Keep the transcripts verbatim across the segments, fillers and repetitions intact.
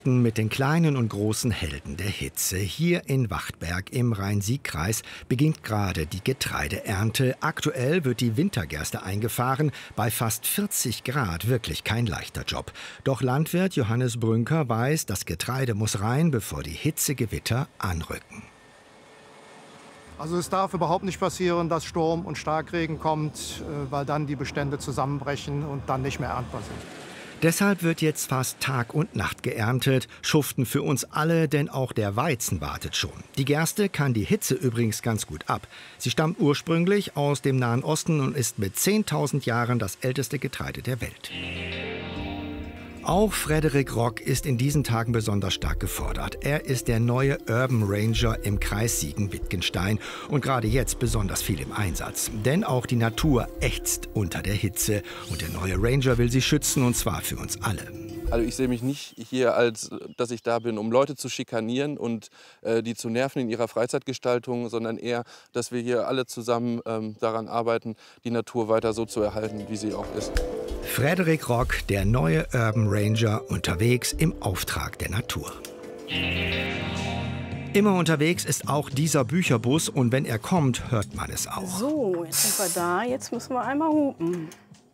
Mit den kleinen und großen Helden der Hitze. Hier in Wachtberg im Rhein-Sieg-Kreis beginnt gerade die Getreideernte. Aktuell wird die Wintergerste eingefahren. Bei fast vierzig Grad wirklich kein leichter Job. Doch Landwirt Johannes Brünker weiß, das Getreide muss rein, bevor die Hitzegewitter anrücken. Also es darf überhaupt nicht passieren, dass Sturm und Starkregen kommt, weil dann die Bestände zusammenbrechen und dann nicht mehr erntbar sind. Deshalb wird jetzt fast Tag und Nacht geerntet. Schuften für uns alle, denn auch der Weizen wartet schon. Die Gerste kann die Hitze übrigens ganz gut ab. Sie stammt ursprünglich aus dem Nahen Osten und ist mit zehntausend Jahren das älteste Getreide der Welt. Auch Frederik Rock ist in diesen Tagen besonders stark gefordert. Er ist der neue Urban Ranger im Kreis Siegen-Wittgenstein und gerade jetzt besonders viel im Einsatz. Denn auch die Natur ächzt unter der Hitze und der neue Ranger will sie schützen, und zwar für uns alle. Also ich sehe mich nicht hier, als dass ich da bin, um Leute zu schikanieren und äh, die zu nerven in ihrer Freizeitgestaltung, sondern eher, dass wir hier alle zusammen ähm, daran arbeiten, die Natur weiter so zu erhalten, wie sie auch ist. Frederik Rock, der neue Urban Ranger, unterwegs im Auftrag der Natur. Immer unterwegs ist auch dieser Bücherbus und wenn er kommt, hört man es auch. So, jetzt sind wir da, jetzt müssen wir einmal hupen.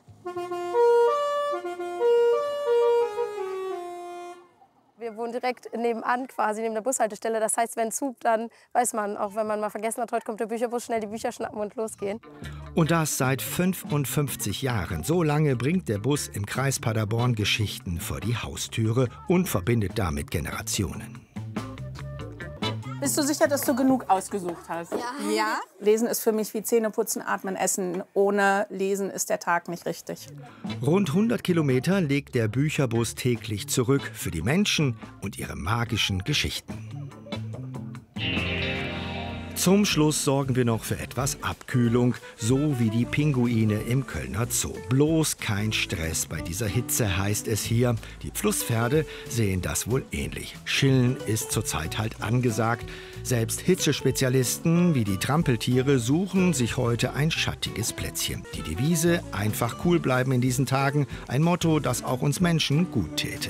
Wir wohnen direkt nebenan, quasi neben der Bushaltestelle. Das heißt, wenn es hupt, dann weiß man, auch wenn man mal vergessen hat, heute kommt der Bücherbus, schnell die Bücher schnappen und losgehen. Und das seit fünfundfünfzig Jahren. So lange bringt der Bus im Kreis Paderborn Geschichten vor die Haustüre und verbindet damit Generationen. Bist du sicher, dass du genug ausgesucht hast? Ja. Ja? Lesen ist für mich wie Zähneputzen, Atmen, Essen. Ohne Lesen ist der Tag nicht richtig. Rund hundert Kilometer legt der Bücherbus täglich zurück für die Menschen und ihre magischen Geschichten. Zum Schluss sorgen wir noch für etwas Abkühlung, so wie die Pinguine im Kölner Zoo. Bloß kein Stress bei dieser Hitze, heißt es hier. Die Flusspferde sehen das wohl ähnlich. Chillen ist zurzeit halt angesagt. Selbst Hitzespezialisten wie die Trampeltiere suchen sich heute ein schattiges Plätzchen. Die Devise, einfach cool bleiben in diesen Tagen, ein Motto, das auch uns Menschen gut täte.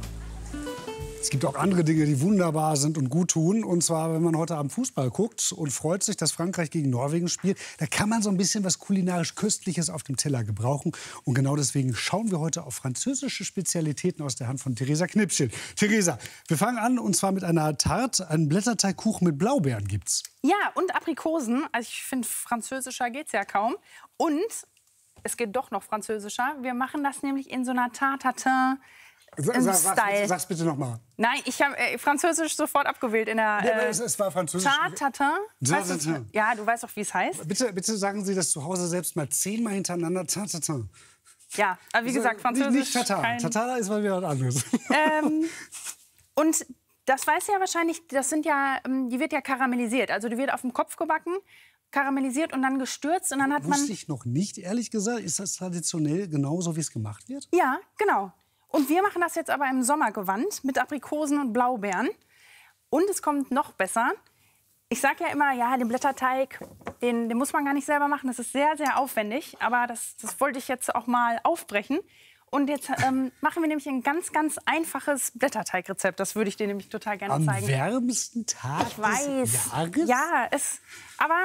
Es gibt auch andere Dinge, die wunderbar sind und gut tun. Und zwar, wenn man heute Abend Fußball guckt und freut sich, dass Frankreich gegen Norwegen spielt, da kann man so ein bisschen was kulinarisch Köstliches auf dem Teller gebrauchen. Und genau deswegen schauen wir heute auf französische Spezialitäten aus der Hand von Theresa Knipschild. Theresa, wir fangen an und zwar mit einer Tarte. Einen Blätterteigkuchen mit Blaubeeren gibt's. Ja, und Aprikosen. Also ich finde, französischer geht's ja kaum. Und es geht doch noch französischer. Wir machen das nämlich in so einer Tarte-Tatin. Im Sag, Style. Sag's bitte noch mal. Nein, ich habe äh, Französisch sofort abgewählt in der. Ja, Äh, es, es war Französisch. Tatin. Weißt du, ja, du weißt doch, wie es heißt. Bitte, bitte sagen Sie das zu Hause selbst mal zehnmal hintereinander. Tatin. Ja, aber wie gesagt, Französisch. Nicht Tatar. Kein... Tatar ist mal wieder was anderes. Ähm, und das weiß ja wahrscheinlich, das sind ja, die wird ja karamellisiert. Also die wird auf dem Kopf gebacken, karamellisiert und dann gestürzt und dann hat man. Wusste ich noch nicht, ehrlich gesagt. Ist das traditionell genauso, wie es gemacht wird? Ja, genau. Und wir machen das jetzt aber im Sommergewand mit Aprikosen und Blaubeeren. Und es kommt noch besser. Ich sage ja immer, ja, den Blätterteig, den, den muss man gar nicht selber machen. Das ist sehr, sehr aufwendig. Aber das, das wollte ich jetzt auch mal aufbrechen. Und jetzt ähm, machen wir nämlich ein ganz, ganz einfaches Blätterteigrezept. Das würde ich dir nämlich total gerne Am zeigen. Am wärmsten Tag ich weiß. des Jahres? Ja, es, aber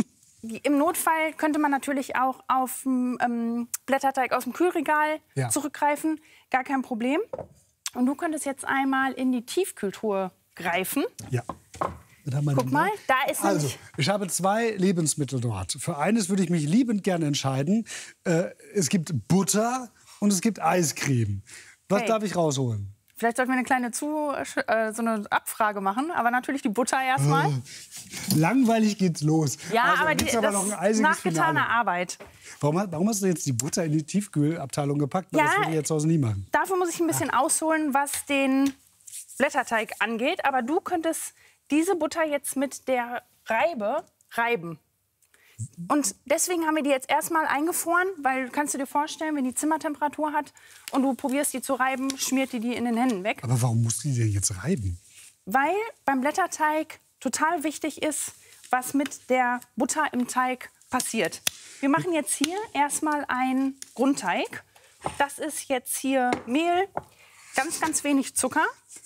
im Notfall könnte man natürlich auch auf ähm, Blätterteig aus dem Kühlregal ja. zurückgreifen. Gar kein Problem. Und du könntest jetzt einmal in die Tiefkühltruhe greifen. Ja. Guck mal, da ist Also, ich habe zwei Lebensmittel dort. Für eines würde ich mich liebend gerne entscheiden. Äh, es gibt Butter und es gibt Eiscreme. Was hey. darf ich rausholen? Vielleicht sollten wir eine kleine Zu äh, so eine Abfrage machen, aber natürlich die Butter erstmal. Äh, langweilig geht's los. Ja, also, aber, die, aber das noch ein ist nachgetane Finale. Arbeit. Warum, warum hast du jetzt die Butter in die Tiefkühlabteilung gepackt? Ja, das würde ich jetzt zu Hause nie machen. Dafür muss ich ein bisschen ah. ausholen, was den Blätterteig angeht. Aber du könntest diese Butter jetzt mit der Reibe reiben. Und deswegen haben wir die jetzt erstmal eingefroren, weil kannst du dir vorstellen, wenn die Zimmertemperatur hat und du probierst die zu reiben, schmiert die die in den Händen weg. Aber warum musst du die denn jetzt reiben? Weil beim Blätterteig total wichtig ist, was mit der Butter im Teig passiert. Wir machen jetzt hier erstmal einen Grundteig. Das ist jetzt hier Mehl, ganz, ganz wenig Zucker.